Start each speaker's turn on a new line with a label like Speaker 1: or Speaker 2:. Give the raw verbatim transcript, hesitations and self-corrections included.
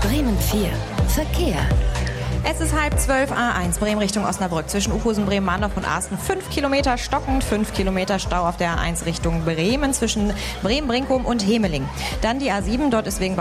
Speaker 1: Bremen vier. Verkehr.
Speaker 2: Es ist halb zwölf, A eins, Bremen Richtung Osnabrück. Zwischen Uffhusen, Bremen-Mahndorf und Asten fünf Kilometer stockend, fünf Kilometer Stau auf der A eins Richtung Bremen zwischen Bremen-Brinkum und Hemeling. Dann die A sieben, dort ist wegen